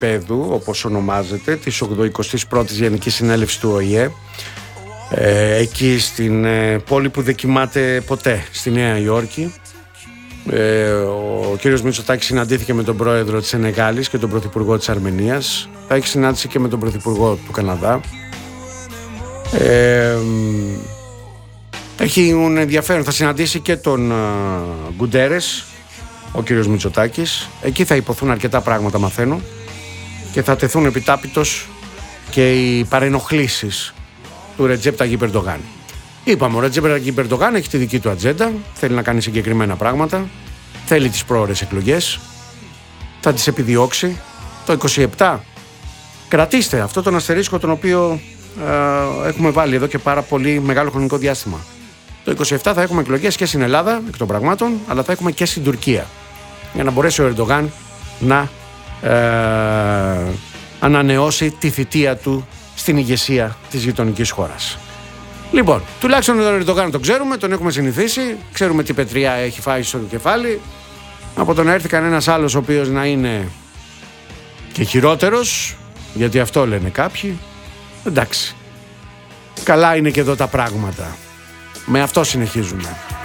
επίπεδου, όπως ονομάζεται, της 81ης Γενικής Συνέλευσης του ΟΗΕ, εκεί στην πόλη που δεν κοιμάται ποτέ, στη Νέα Υόρκη. Ο κύριος Μητσοτάκης συναντήθηκε με τον πρόεδρο της Σενεγάλης και τον πρωθυπουργό της Αρμενίας. Θα έχει συνάντηση και με τον πρωθυπουργό του Καναδά. Έχει ενδιαφέρον, θα συναντήσει και τον Γκουντέρες, ο κύριος Μητσοτάκης. Εκεί θα υποθούν αρκετά πράγματα, μαθαίνω, και θα τεθούν επιτάπητος και οι παρενοχλήσεις του Ρετζέπ Ταγιπ Ερντογάν. Είπαμε, ο Ρετζέπ Ταγιπ Ερντογάν έχει τη δική του ατζέντα, θέλει να κάνει συγκεκριμένα πράγματα, θέλει τις πρόορες εκλογές, θα τις επιδιώξει. Το 27, κρατήστε αυτό τον αστερίσκο τον οποίο έχουμε βάλει εδώ και πάρα πολύ μεγάλο χρονικό διάστημα. Το 27 θα έχουμε εκλογές και στην Ελλάδα, εκ των πραγμάτων, αλλά θα έχουμε και στην Τουρκία, για να μπορέσει ο Ερντογάν να ανανεώσει τη θητεία του στην ηγεσία της γειτονικής χώρας. Λοιπόν, τουλάχιστον τον Ερντογάν τον ξέρουμε, τον έχουμε συνηθίσει, ξέρουμε τι πετριά έχει φάει στο κεφάλι. Από το να έρθει κανένας άλλος ο οποίος να είναι και χειρότερος, γιατί αυτό λένε κάποιοι, εντάξει, καλά είναι και εδώ τα πράγματα. Με αυτό συνεχίζουμε.